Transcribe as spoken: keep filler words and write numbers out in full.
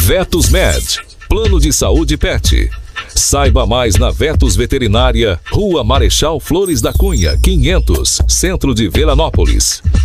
Vetos Med, plano de saúde pet. Saiba mais na Vetos Veterinária, Rua Marechal Flores da Cunha, quinhentos, Centro de Veranópolis.